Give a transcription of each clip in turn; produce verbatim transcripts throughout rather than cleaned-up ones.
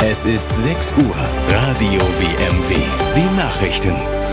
Es ist sechs Uhr. Radio W M W. Die Nachrichten.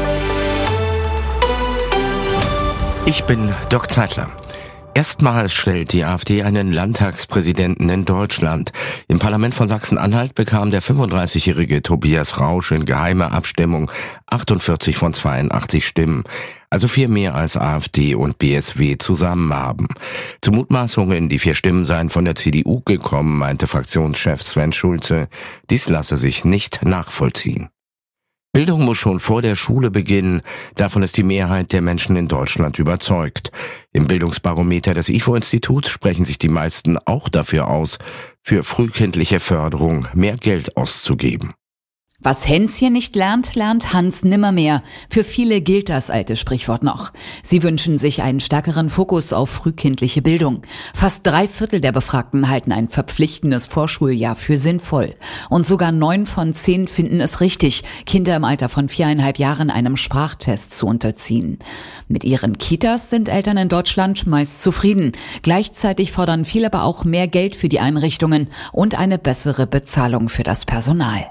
Ich bin Dirk Zeitler. Erstmals stellt die AfD einen Landtagspräsidenten in Deutschland. Im Parlament von Sachsen-Anhalt bekam der fünfunddreißigjährige Tobias Rausch in geheimer Abstimmung achtundvierzig von zweiundachtzig Stimmen. Also vier mehr als AfD und B S W zusammen haben. Zu Mutmaßungen, die vier Stimmen seien von der C D U gekommen, meinte Fraktionschef Sven Schulze, dies lasse sich nicht nachvollziehen. Bildung muss schon vor der Schule beginnen, davon ist die Mehrheit der Menschen in Deutschland überzeugt. Im Bildungsbarometer des I F O-Instituts sprechen sich die meisten auch dafür aus, für frühkindliche Förderung mehr Geld auszugeben. Was Hänschen nicht lernt, lernt Hans nimmermehr. Für viele gilt das alte Sprichwort noch. Sie wünschen sich einen stärkeren Fokus auf frühkindliche Bildung. Fast drei Viertel der Befragten halten ein verpflichtendes Vorschuljahr für sinnvoll. Und sogar neun von zehn finden es richtig, Kinder im Alter von viereinhalb Jahren einem Sprachtest zu unterziehen. Mit ihren Kitas sind Eltern in Deutschland meist zufrieden. Gleichzeitig fordern viele aber auch mehr Geld für die Einrichtungen und eine bessere Bezahlung für das Personal.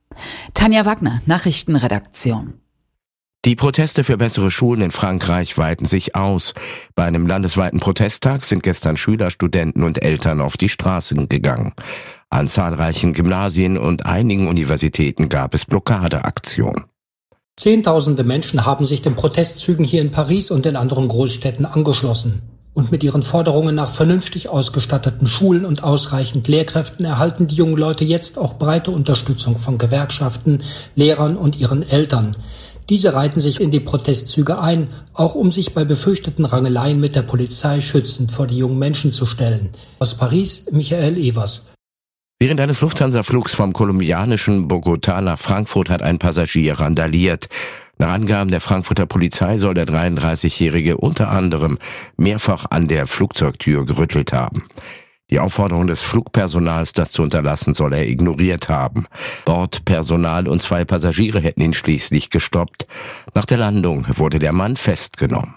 Tanja Wagner, Nachrichtenredaktion. Die Proteste für bessere Schulen in Frankreich weiten sich aus. Bei einem landesweiten Protesttag sind gestern Schüler, Studenten und Eltern auf die Straßen gegangen. An zahlreichen Gymnasien und einigen Universitäten gab es Blockadeaktionen. Zehntausende Menschen haben sich den Protestzügen hier in Paris und in anderen Großstädten angeschlossen. Und mit ihren Forderungen nach vernünftig ausgestatteten Schulen und ausreichend Lehrkräften erhalten die jungen Leute jetzt auch breite Unterstützung von Gewerkschaften, Lehrern und ihren Eltern. Diese reihten sich in die Protestzüge ein, auch um sich bei befürchteten Rangeleien mit der Polizei schützend vor die jungen Menschen zu stellen. Aus Paris, Michael Evers. Während eines Lufthansa-Flugs vom kolumbianischen Bogotá nach Frankfurt hat ein Passagier randaliert. Nach Angaben der Frankfurter Polizei soll der dreiunddreißigjährige unter anderem mehrfach an der Flugzeugtür gerüttelt haben. Die Aufforderung des Flugpersonals, das zu unterlassen, soll er ignoriert haben. Bordpersonal und zwei Passagiere hätten ihn schließlich gestoppt. Nach der Landung wurde der Mann festgenommen.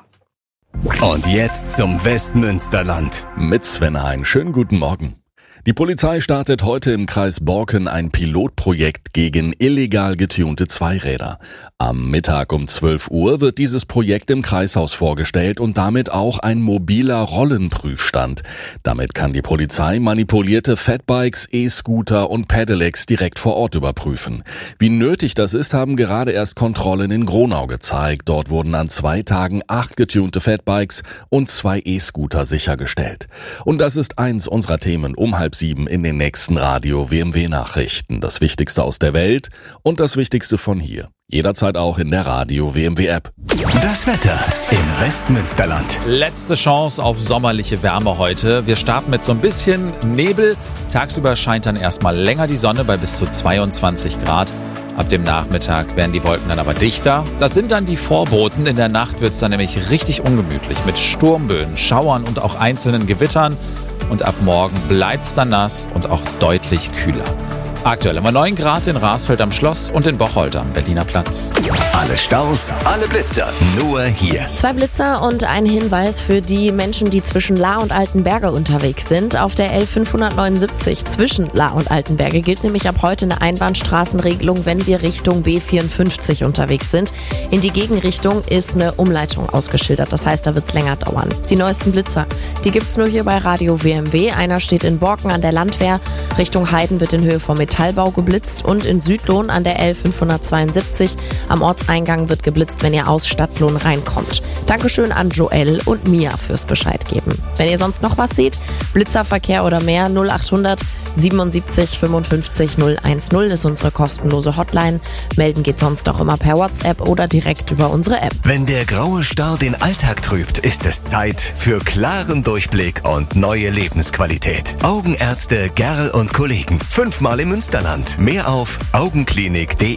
Und jetzt zum Westmünsterland. Mit Sven Hein. Schönen guten Morgen. Die Polizei startet heute im Kreis Borken ein Pilotprojekt gegen illegal getunte Zweiräder. Am Mittag um zwölf Uhr wird dieses Projekt im Kreishaus vorgestellt und damit auch ein mobiler Rollenprüfstand. Damit kann die Polizei manipulierte Fatbikes, E-Scooter und Pedelecs direkt vor Ort überprüfen. Wie nötig das ist, haben gerade erst Kontrollen in Gronau gezeigt. Dort wurden an zwei Tagen acht getunte Fatbikes und zwei E-Scooter sichergestellt. Und das ist eins unserer Themen um halb sieben in den nächsten Radio W M W Nachrichten. Das Wichtigste aus der Welt und das Wichtigste von hier. Jederzeit auch in der Radio W M W App. Das Wetter im Westmünsterland. Letzte Chance auf sommerliche Wärme heute. Wir starten mit so ein bisschen Nebel. Tagsüber scheint dann erstmal länger die Sonne bei bis zu zweiundzwanzig Grad. Ab dem Nachmittag werden die Wolken dann aber dichter. Das sind dann die Vorboten. In der Nacht wird es dann nämlich richtig ungemütlich mit Sturmböen, Schauern und auch einzelnen Gewittern. Und ab morgen bleibt es dann nass und auch deutlich kühler. Aktuell immer neun Grad in Rasfeld am Schloss und in Bocholt am Berliner Platz. Alle Staus, alle Blitzer, nur hier. Zwei Blitzer und ein Hinweis für die Menschen, die zwischen Lahr und Altenberge unterwegs sind. Auf der L fünfhundertneunundsiebzig zwischen Lahr und Altenberge gilt nämlich ab heute eine Einbahnstraßenregelung, wenn wir Richtung B vierundfünfzig unterwegs sind. In die Gegenrichtung ist eine Umleitung ausgeschildert, das heißt, da wird es länger dauern. Die neuesten Blitzer, die gibt's nur hier bei Radio W M W. Einer steht in Borken an der Landwehr, Richtung Heiden wird in Höhe vom Metallbau geblitzt und in Südlohn an der L fünfhundertzweiundsiebzig am Ortseingang wird geblitzt, wenn ihr aus Stadtlohn reinkommt. Dankeschön an Joel und Mia fürs Bescheid geben. Wenn ihr sonst noch was seht, Blitzerverkehr oder mehr, null achthundert siebenundsiebzig fünfundfünfzig null eins null ist unsere kostenlose Hotline. Melden geht sonst auch immer per WhatsApp oder direkt über unsere App. Wenn der graue Star den Alltag trübt, ist es Zeit für klaren Durchblick und neue Lebensqualität. Augenärzte Gerl und Kollegen. Fünfmal im Münsterland. Mehr auf augenklinik punkt de.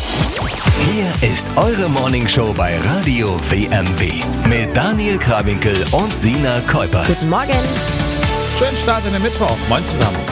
Hier ist eure Morningshow bei Radio W M W mit Daniel Krawinkel und Sina Kuipers. Guten Morgen. Schönen Start in den Mittwoch. Moin zusammen.